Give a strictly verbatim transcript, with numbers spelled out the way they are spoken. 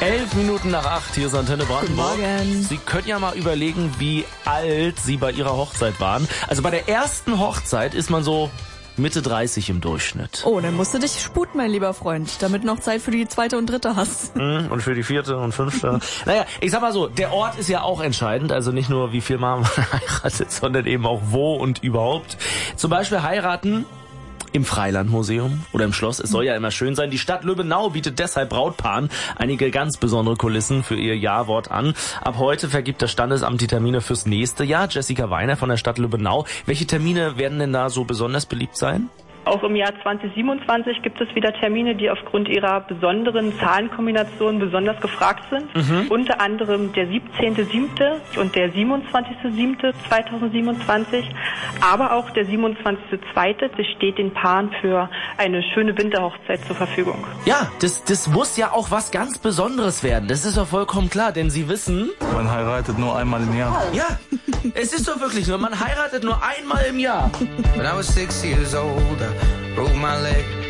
Elf Minuten nach acht, hier ist Antenne Brandenburg. Guten Morgen. Sie können ja mal überlegen, wie alt Sie bei Ihrer Hochzeit waren. Also bei der ersten Hochzeit ist man so Mitte dreißig im Durchschnitt. Oh, dann musst du dich sputen, mein lieber Freund, damit noch Zeit für die zweite und dritte hast. Mhm, und für die vierte und fünfte. Naja, ich sag mal so, der Ort ist ja auch entscheidend. Also nicht nur, wie viel Mal man heiratet, sondern eben auch wo und überhaupt. Zum Beispiel heiraten im Freilandmuseum oder im Schloss. Es soll ja immer schön sein. Die Stadt Lübbenau bietet deshalb Brautpaaren einige ganz besondere Kulissen für ihr Ja-Wort an. Ab heute vergibt das Standesamt die Termine fürs nächste Jahr. Jessica Weiner von der Stadt Lübbenau. Welche Termine werden denn da so besonders beliebt sein? Auch im Jahr zwanzig siebenundzwanzig gibt es wieder Termine, die aufgrund ihrer besonderen Zahlenkombinationen besonders gefragt sind. Mhm. Unter anderem der siebzehnte siebte und der siebenundzwanzigste siebte zweitausendsiebenundzwanzig, aber auch der siebenundzwanzigste zweite steht den Paaren für eine schöne Winterhochzeit zur Verfügung. Ja, das, das muss ja auch was ganz Besonderes werden. Das ist doch vollkommen klar, denn Sie wissen... Man heiratet nur einmal im Jahr. Ja, es ist doch wirklich so. Man heiratet nur einmal im Jahr. When I was six years old, I broke my leg.